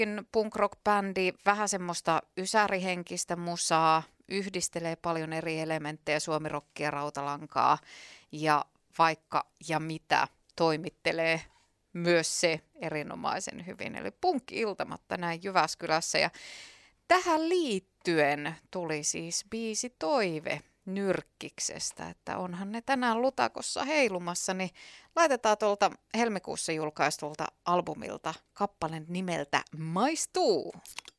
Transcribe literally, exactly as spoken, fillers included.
Punk rock-bändi, vähän semmoista ysärihenkistä musaa, yhdistelee paljon eri elementtejä, suomirokkia, rautalankaa ja vaikka ja mitä toimittelee myös se erinomaisen hyvin. Eli Punk-iltamatta näin Jyväskylässä ja tähän liittyen tuli siis biisi Toive Nyrkkiksestä, että onhan ne tänään Lutakossa heilumassa, niin laitetaan tuolta helmikuussa julkaistulta albumilta kappale nimeltä Maistuu.